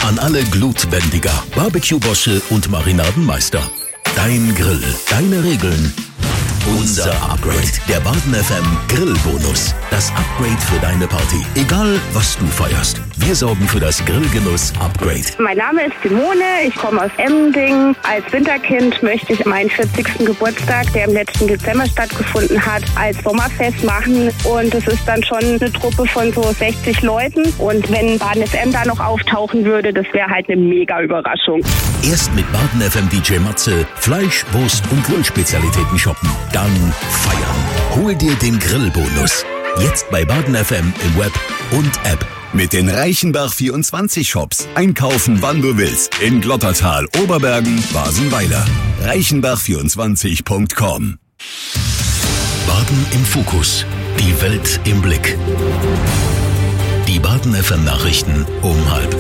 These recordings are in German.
An alle Glutbändiger, Barbecue-Bosche und Marinadenmeister. Dein Grill, deine Regeln. Unser Upgrade. Der Baden FM Grillbonus. Das Upgrade für deine Party. Egal, was du feierst. Wir sorgen für das Grillgenuss-Upgrade. Mein Name ist Simone. Ich komme aus Emmendingen. Als Winterkind möchte ich meinen 40. Geburtstag, der im letzten Dezember stattgefunden hat, als Sommerfest machen. Und es ist dann schon eine Truppe von so 60 Leuten. Und wenn Baden FM da noch auftauchen würde, das wäre halt eine mega Überraschung. Erst mit Baden FM DJ Matze Fleisch, Wurst und Grillspezialitäten shoppen. Dann feiern. Hol dir den Grillbonus. Jetzt bei Baden FM im Web und App. Mit den Reichenbach 24 Shops. Einkaufen, wann du willst. In Glottertal, Oberbergen, Basenweiler. Reichenbach24.com. Baden im Fokus. Die Welt im Blick. Die Baden FM Nachrichten um 12:30.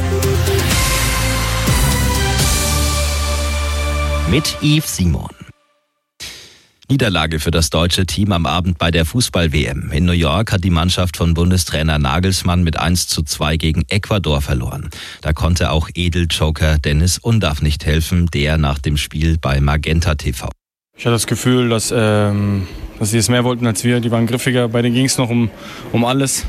Mit Yves Simon. Niederlage für das deutsche Team am Abend bei der Fußball-WM. In New York hat die Mannschaft von Bundestrainer Nagelsmann mit 1:2 gegen Ecuador verloren. Da konnte auch Edeljoker Dennis Undaff nicht helfen, der nach dem Spiel bei Magenta TV. Ich hatte das Gefühl, dass sie es mehr wollten als wir. Die waren griffiger, bei denen ging es noch um alles.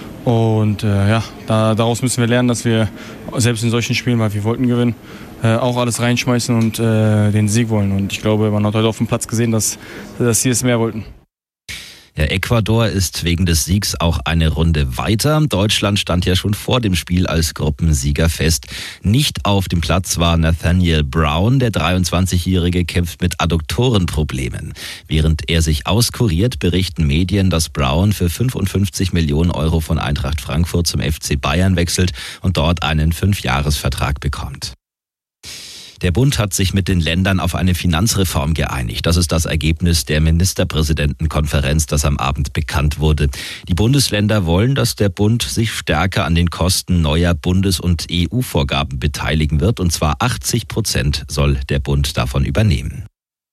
Und daraus müssen wir lernen, dass wir selbst in solchen Spielen, weil wir wollten gewinnen, auch alles reinschmeißen und den Sieg wollen. Und ich glaube, man hat heute auf dem Platz gesehen, dass sie es mehr wollten. Ja, Ecuador ist wegen des Siegs auch eine Runde weiter. Deutschland stand ja schon vor dem Spiel als Gruppensieger fest. Nicht auf dem Platz war Nathaniel Brown. Der 23-Jährige kämpft mit Adduktorenproblemen. Während er sich auskuriert, berichten Medien, dass Brown für 55 Millionen Euro von Eintracht Frankfurt zum FC Bayern wechselt und dort einen 5-Jahres-Vertrag bekommt. Der Bund hat sich mit den Ländern auf eine Finanzreform geeinigt. Das ist das Ergebnis der Ministerpräsidentenkonferenz, das am Abend bekannt wurde. Die Bundesländer wollen, dass der Bund sich stärker an den Kosten neuer Bundes- und EU-Vorgaben beteiligen wird. Und zwar 80% soll der Bund davon übernehmen.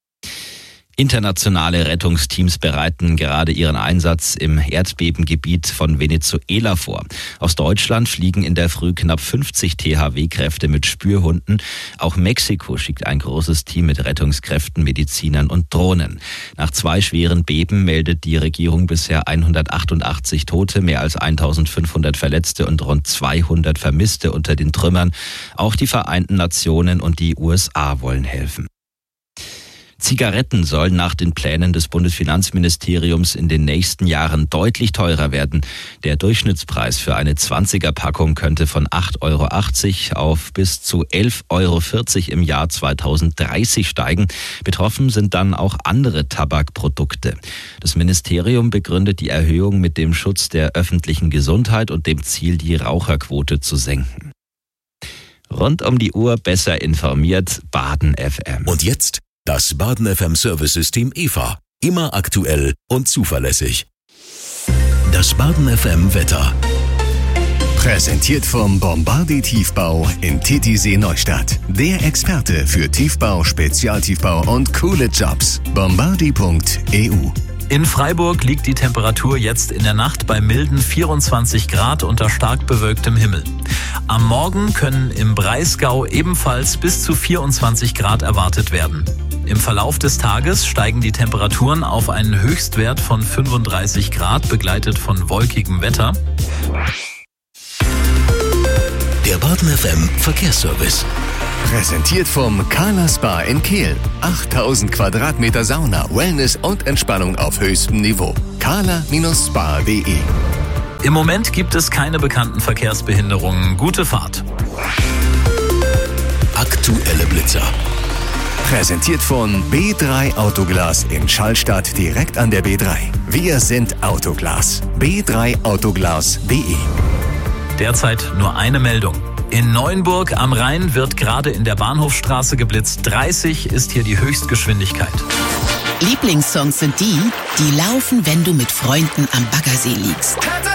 Internationale Rettungsteams bereiten gerade ihren Einsatz im Erdbebengebiet von Venezuela vor. Aus Deutschland fliegen in der Früh knapp 50 THW-Kräfte mit Spürhunden. Auch Mexiko schickt ein großes Team mit Rettungskräften, Medizinern und Drohnen. Nach 2 schweren Beben meldet die Regierung bisher 188 Tote, mehr als 1500 Verletzte und rund 200 Vermisste unter den Trümmern. Auch die Vereinten Nationen und die USA wollen helfen. Zigaretten sollen nach den Plänen des Bundesfinanzministeriums in den nächsten Jahren deutlich teurer werden. Der Durchschnittspreis für eine 20er-Packung könnte von 8,80 € auf bis zu 11,40 € im Jahr 2030 steigen. Betroffen sind dann auch andere Tabakprodukte. Das Ministerium begründet die Erhöhung mit dem Schutz der öffentlichen Gesundheit und dem Ziel, die Raucherquote zu senken. Rund um die Uhr besser informiert, Baden FM. Und jetzt das Baden FM Service-System EVA. Immer aktuell und zuverlässig. Das Baden FM Wetter. Präsentiert vom Bombardier Tiefbau in Titisee Neustadt. Der Experte für Tiefbau, Spezialtiefbau und coole Jobs. Bombardier.eu. In Freiburg liegt die Temperatur jetzt in der Nacht bei milden 24 Grad unter stark bewölktem Himmel. Am Morgen können im Breisgau ebenfalls bis zu 24 Grad erwartet werden. Im Verlauf des Tages steigen die Temperaturen auf einen Höchstwert von 35 Grad, begleitet von wolkigem Wetter. Der Baden FM Verkehrsservice. Präsentiert vom Kala Spa in Kehl. 8000 Quadratmeter Sauna, Wellness und Entspannung auf höchstem Niveau. kala-spa.de. Im Moment gibt es keine bekannten Verkehrsbehinderungen. Gute Fahrt. Aktuelle Blitzer. Präsentiert von B3 Autoglas in Schallstadt direkt an der B3. Wir sind Autoglas. b3autoglas.de. Derzeit nur eine Meldung. In Neuenburg am Rhein wird gerade in der Bahnhofstraße geblitzt. 30 ist hier die Höchstgeschwindigkeit. Lieblingssongs sind die, die laufen, wenn du mit Freunden am Baggersee liegst.